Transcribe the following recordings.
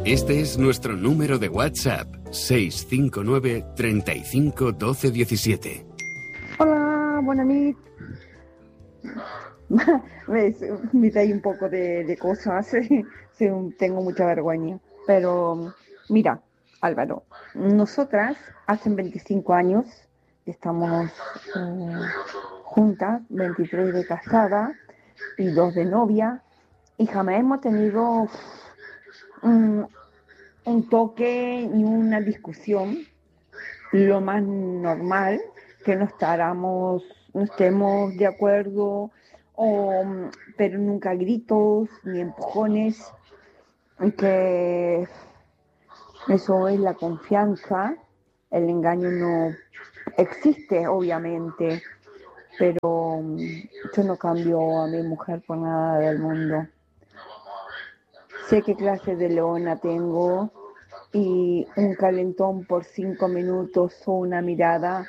Este es nuestro número de WhatsApp, 659 35 12 17. Hola, buenas noches. Me trae un poco de cosas, tengo mucha vergüenza. Pero mira, Álvaro, nosotras hace 25 años que estamos juntas, 23 de casada y 2 de novia, y jamás hemos tenido un toque ni una discusión, lo más normal, que no estemos de acuerdo, pero nunca gritos ni empujones, que eso es la confianza. El engaño no existe, obviamente, pero yo no cambio a mi mujer por nada del mundo. Sé qué clase de leona tengo, y un calentón por 5 minutos o una mirada,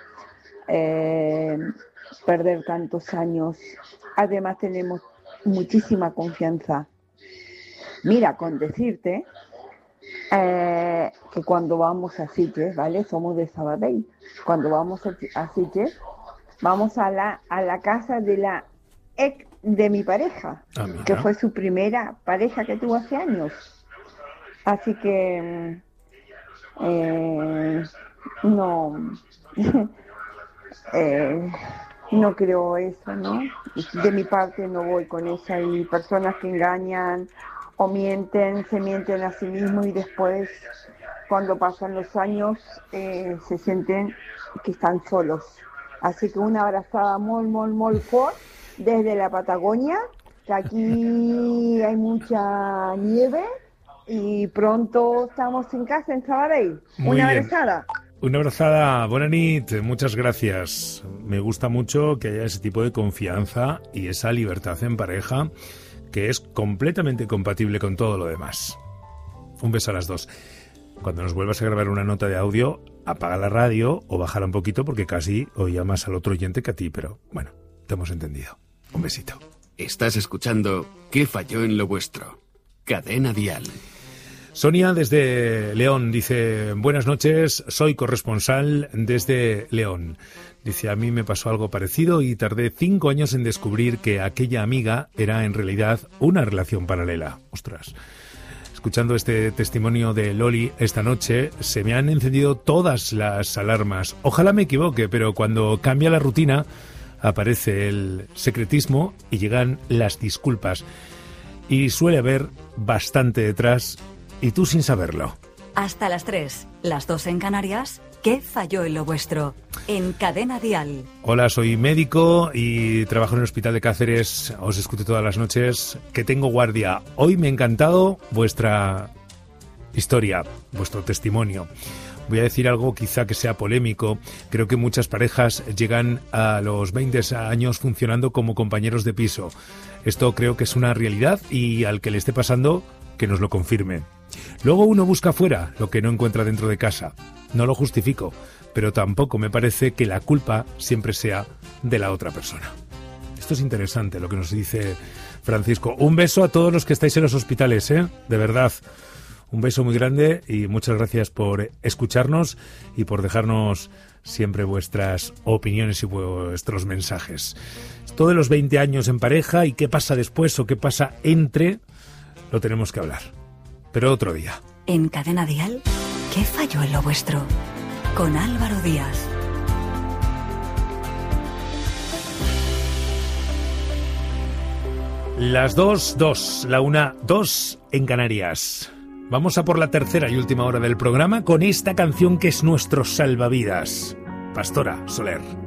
perder tantos años. Además tenemos muchísima confianza. Mira, con decirte que cuando vamos a Sitges, ¿vale? Somos de Sabadell. Cuando vamos a Sitges, vamos a la casa de la ex de mi pareja, que fue su primera pareja que tuvo hace años. Así que no creo eso, ¿no? De mi parte no voy con eso. Hay personas que engañan o se mienten a sí mismos, y después, cuando pasan los años, se sienten que están solos. Así que una abrazada muy fuerte desde la Patagonia, que aquí hay mucha nieve, y pronto estamos en casa en Sabadell. Una abrazada. Una abrazada, buena nit, muchas gracias. Me gusta mucho que haya ese tipo de confianza y esa libertad en pareja, que es completamente compatible con todo lo demás. Un beso a las dos. Cuando nos vuelvas a grabar una nota de audio, apaga la radio o bájala un poquito, porque casi oía más al otro oyente que a ti, pero bueno, te hemos entendido. Un besito. Estás escuchando ¿Qué falló en lo vuestro? Cadena Dial. Sonia desde León dice: buenas noches, soy corresponsal desde León. Dice: a mí me pasó algo parecido y tardé 5 años en descubrir que aquella amiga era en realidad una relación paralela. Ostras. Escuchando este testimonio de Loli esta noche, se me han encendido todas las alarmas. Ojalá me equivoque, pero cuando cambia la rutina, aparece el secretismo y llegan las disculpas. Y suele haber bastante detrás, y tú sin saberlo. Hasta las 3, las 2 en Canarias. ¿Qué falló en lo vuestro? En Cadena Dial. Hola, soy médico y trabajo en el Hospital de Cáceres. Os escucho todas las noches. Que tengo guardia. Hoy me ha encantado vuestra historia, vuestro testimonio. Voy a decir algo quizá que sea polémico. Creo que muchas parejas llegan a los 20 años funcionando como compañeros de piso. Esto creo que es una realidad, y al que le esté pasando, que nos lo confirme. Luego uno busca fuera lo que no encuentra dentro de casa. No lo justifico, pero tampoco me parece que la culpa siempre sea de la otra persona. Esto es interesante lo que nos dice Francisco. Un beso a todos los que estáis en los hospitales, de verdad. Un beso muy grande y muchas gracias por escucharnos y por dejarnos siempre vuestras opiniones y vuestros mensajes. Esto de los 20 años en pareja y qué pasa después o qué pasa entre, lo tenemos que hablar. Pero otro día. En Cadena Dial, ¿qué falló en lo vuestro? Con Álvaro Díaz. Las 2:02, la 1:02 en Canarias. Vamos a por la tercera y última hora del programa con esta canción que es nuestro salvavidas. Pastora Soler.